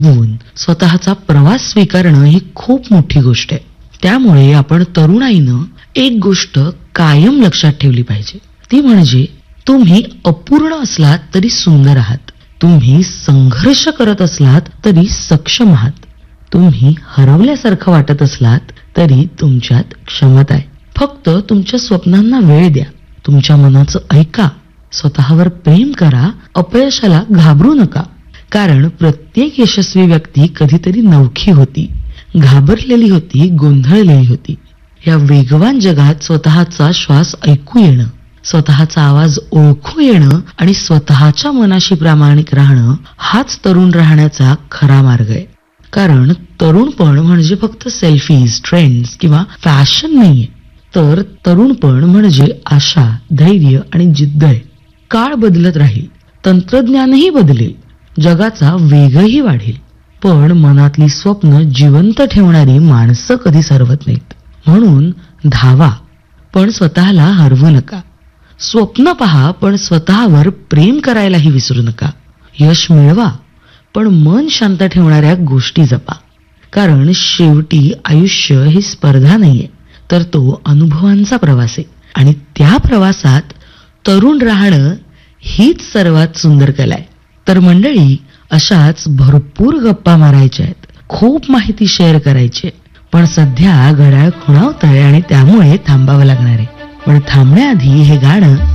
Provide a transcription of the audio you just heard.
होऊन स्वतःचा प्रवास स्वीकारणं ही खूप मोठी गोष्ट आहे. त्यामुळे आपण तरुणाईनं एक गोष्ट कायम लक्षात ठेवली पाहिजे. ती म्हणजे तुम्ही अपूर्ण असलात तरी सुंदर आहात. तुम्ही संघर्ष करत असलात तरी सक्षम आहात. तुम्ही हरवल्यासारखं वाटत असलात तरी तुमच्यात क्षमता आहे. फक्त तुमच्या स्वप्नांना वेळ द्या. तुमच्या मनाचं ऐका. स्वतःवर प्रेम करा. अपयशाला घाबरू नका. कारण प्रत्येक यशस्वी व्यक्ती कधीतरी नवखी होती, घाबरलेली होती, गोंधळलेली होती. या वेगवान जगात स्वतःचा श्वास ऐकू येणं, स्वतःचा आवाज ओळखू येणं आणि स्वतःच्या मनाशी प्रामाणिक राहणं हाच तरुण राहण्याचा खरा मार्ग आहे. कारण तरुणपण म्हणजे फक्त सेल्फीज, ट्रेंड्स किंवा फॅशन नाहीये, तर तरुणपण म्हणजे आशा, धैर्य आणि जिद्द आहे. काळ बदलत राहील, तंत्रज्ञानही बदलेल, जगाचा वेगही वाढेल, पण मनातली स्वप्न जिवंत ठेवणारी माणसं कधी सरवत नाहीत. म्हणून धावा, पण स्वतःला हरवू नका. स्वप्न पहा, पण स्वतःवर प्रेम करायलाही विसरू नका. यश मिळवा, पण मन शांत ठेवणाऱ्या गोष्टी जपा. कारण शेवटी आयुष्य ही स्पर्धा नाहीये, तर तो अनुभवांचा प्रवास आहे. आणि त्या प्रवासात तरुण राहणं हीच सर्वात सुंदर कला आहे. तर मंडळी, अशाच भरपूर गप्पा मारायच्या आहेत, खूप माहिती शेअर करायची आहे. पण सध्या घड्याळ खुणावतंय आणि त्यामुळे थांबावं लागणार आहे. पण थांबण्याआधी हे गाणं